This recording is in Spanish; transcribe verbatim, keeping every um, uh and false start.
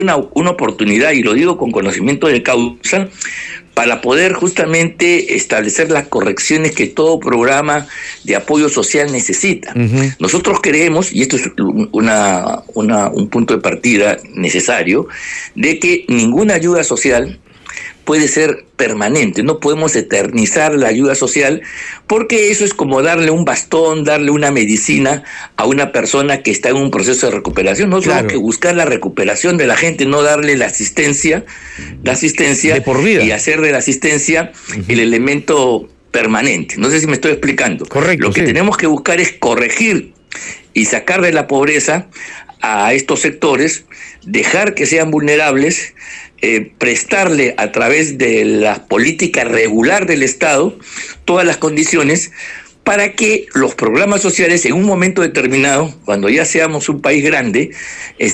una, una oportunidad, y lo digo con conocimiento de causa, para poder justamente establecer las correcciones que todo programa de apoyo social necesita. Uh-huh. Nosotros creemos, y esto es una, una, un punto de partida necesario, de que ninguna ayuda social puede ser permanente. No podemos eternizar la ayuda social, porque eso es como darle un bastón, darle una medicina a una persona que está en un proceso de recuperación. No claro. Tenemos que buscar la recuperación de la gente, no darle la asistencia, la asistencia de por vida. Y hacer de la asistencia uh-huh. el elemento permanente. No sé si me estoy explicando. Correcto. Lo que sí. tenemos que buscar es corregir y sacar de la pobreza a estos sectores, dejar que sean vulnerables, Eh, prestarle a través de la política regular del Estado todas las condiciones para que los programas sociales en un momento determinado, cuando ya seamos un país grande,